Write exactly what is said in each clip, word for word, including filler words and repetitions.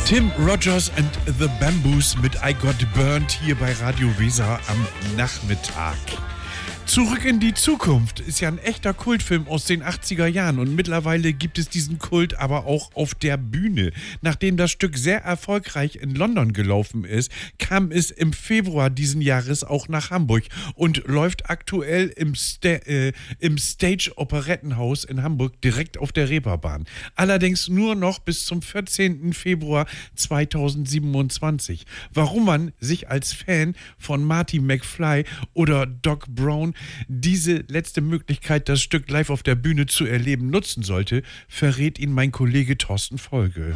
Tim Rogers and the Bamboos mit I Got Burned hier bei Radio Weser am Nachmittag. Zurück in die Zukunft ist ja ein echter Kultfilm aus den achtziger Jahren und mittlerweile gibt es diesen Kult aber auch auf der Bühne. Nachdem das Stück sehr erfolgreich in London gelaufen ist, kam es im Februar diesen Jahres auch nach Hamburg und läuft aktuell im, Sta- äh, im Stage Operettenhaus in Hamburg direkt auf der Reeperbahn. Allerdings nur noch bis zum vierzehnten Februar zweitausendsiebenundzwanzig. Warum man sich als Fan von Marty McFly oder Doc Brown diese letzte Möglichkeit, das Stück live auf der Bühne zu erleben, nutzen sollte, verrät Ihnen mein Kollege Thorsten Folge.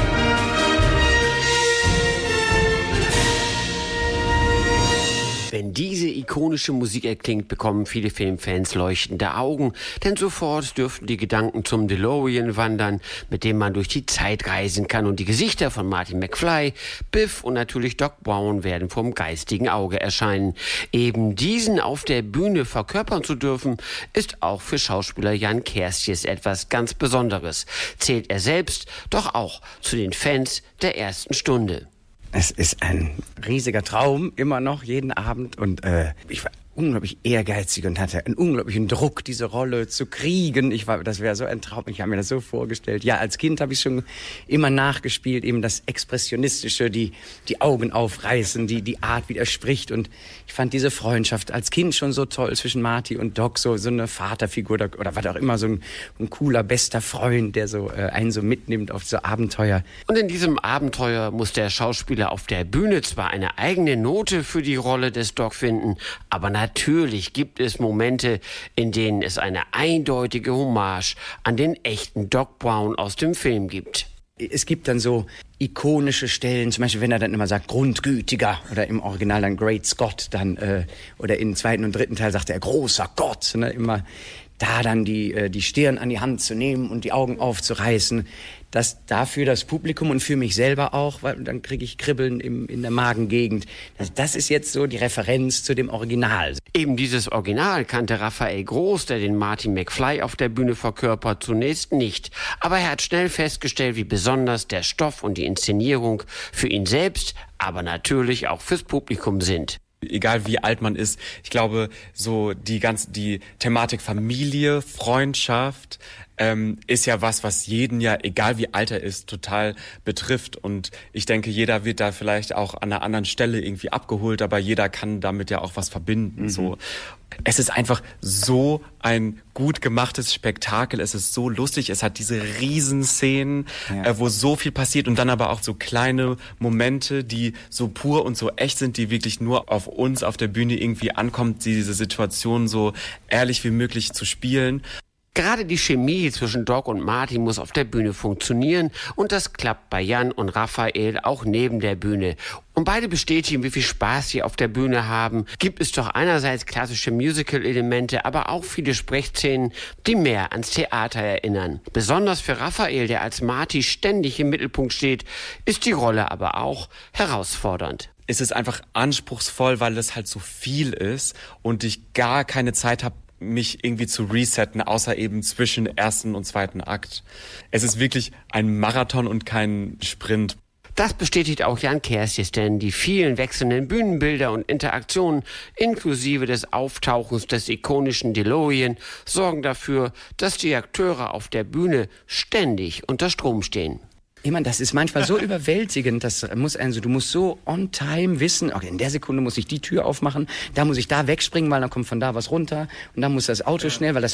Wenn diese ikonische Musik erklingt, bekommen viele Filmfans leuchtende Augen, denn sofort dürften die Gedanken zum DeLorean wandern, mit dem man durch die Zeit reisen kann, und die Gesichter von Marty McFly, Biff und natürlich Doc Brown werden vom geistigen Auge erscheinen. Eben diesen auf der Bühne verkörpern zu dürfen, ist auch für Schauspieler Jan Kerstjes etwas ganz Besonderes. Zählt er selbst doch auch zu den Fans der ersten Stunde. Es ist ein riesiger Traum, immer noch, jeden Abend. Und äh, ich war unglaublich ehrgeizig und hatte einen unglaublichen Druck, diese Rolle zu kriegen. Ich war, das wäre so ein Traum, ich habe mir das so vorgestellt. Ja, als Kind habe ich schon immer nachgespielt, eben das Expressionistische, die, die Augen aufreißen, die, die Art, wie er spricht. Und ich fand diese Freundschaft als Kind schon so toll zwischen Marty und Doc, so, so eine Vaterfigur oder, oder was auch immer, so ein, ein cooler, bester Freund, der so äh, einen so mitnimmt auf so Abenteuer. Und in diesem Abenteuer muss der Schauspieler auf der Bühne zwar eine eigene Note für die Rolle des Doc finden, aber natürlich gibt es Momente, in denen es eine eindeutige Hommage an den echten Doc Brown aus dem Film gibt. Es gibt dann so ikonische Stellen, zum Beispiel wenn er dann immer sagt, Grundgütiger, oder im Original dann Great Scott, dann, äh, oder im zweiten und dritten Teil sagt er, großer Gott, ne, immer da dann die, äh, die Stirn an die Hand zu nehmen und die Augen aufzureißen. Das dafür das Publikum und für mich selber auch, weil dann kriege ich Kribbeln im, in der Magengegend. Das, das ist jetzt so die Referenz zu dem Original. Eben dieses Original kannte Raphael Groß, der den Marty McFly auf der Bühne verkörpert, zunächst nicht. Aber er hat schnell festgestellt, wie besonders der Stoff und die Inszenierung für ihn selbst, aber natürlich auch fürs Publikum sind. Egal wie alt man ist, ich glaube, so die ganze, die Thematik Familie, Freundschaft, ähm, ist ja was, was jeden ja, egal wie alt er ist, total betrifft. Und ich denke, jeder wird da vielleicht auch an einer anderen Stelle irgendwie abgeholt, aber jeder kann damit ja auch was verbinden, mhm. so. Es ist einfach so ein gut gemachtes Spektakel. Es ist so lustig. Es hat diese Riesenszenen, ja. äh, wo so viel passiert und dann aber auch so kleine Momente, die so pur und so echt sind, die wirklich nur auf uns auf der Bühne irgendwie ankommt, diese Situation so ehrlich wie möglich zu spielen. Gerade die Chemie zwischen Doc und Marty muss auf der Bühne funktionieren und das klappt bei Jan und Raphael auch neben der Bühne. Und beide bestätigen, wie viel Spaß sie auf der Bühne haben. Gibt es doch einerseits klassische Musical-Elemente, aber auch viele Sprechszenen, die mehr ans Theater erinnern. Besonders für Raphael, der als Marty ständig im Mittelpunkt steht, ist die Rolle aber auch herausfordernd. Es ist einfach anspruchsvoll, weil es halt so viel ist und ich gar keine Zeit habe, mich irgendwie zu resetten, außer eben zwischen ersten und zweiten Akt. Es ist wirklich ein Marathon und kein Sprint. Das bestätigt auch Jan Kerstjes, denn die vielen wechselnden Bühnenbilder und Interaktionen inklusive des Auftauchens des ikonischen DeLorean sorgen dafür, dass die Akteure auf der Bühne ständig unter Strom stehen. Ich meine, das ist manchmal so überwältigend, das muss also, du musst so on time wissen, okay, in der Sekunde muss ich die Tür aufmachen, da muss ich da wegspringen, weil dann kommt von da was runter und dann muss das Auto schnell, weil das